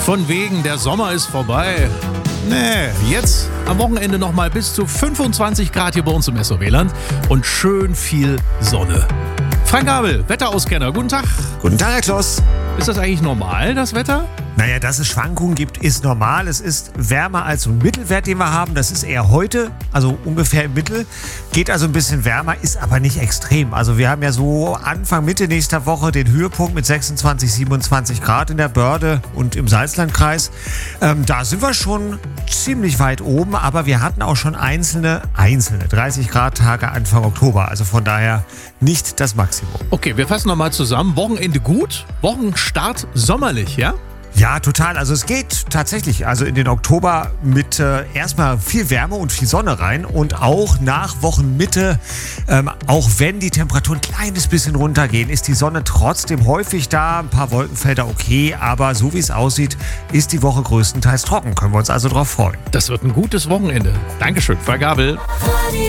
Von wegen, der Sommer ist vorbei. Nee, jetzt am Wochenende nochmal bis zu 25 Grad hier bei uns im SOW-Land und schön viel Sonne. Frank Gabel, Wetterauskenner, guten Tag. Guten Tag, Herr Kloss. Ist das eigentlich normal, das Wetter? Naja, dass es Schwankungen gibt, ist normal. Es ist wärmer als so ein Mittelwert, den wir haben. Das ist eher heute, also ungefähr im Mittel. Geht also ein bisschen wärmer, ist aber nicht extrem. Also wir haben ja so Anfang, Mitte nächster Woche den Höhepunkt mit 26, 27 Grad in der Börde und im Salzlandkreis. Da sind wir schon ziemlich weit oben, aber wir hatten auch schon einzelne 30 Grad Tage Anfang Oktober. Also von daher nicht das Maximum. Okay, wir fassen nochmal zusammen. Wochenende gut, Wochenstart sommerlich, ja? Ja, total. Also es geht tatsächlich also in den Oktober mit erstmal viel Wärme und viel Sonne rein und auch nach Wochenmitte, auch wenn die Temperaturen ein kleines bisschen runtergehen, ist die Sonne trotzdem häufig da. Ein paar Wolkenfelder okay, aber so wie es aussieht, ist die Woche größtenteils trocken. Können wir uns also drauf freuen. Das wird ein gutes Wochenende. Dankeschön, Frank Gabel.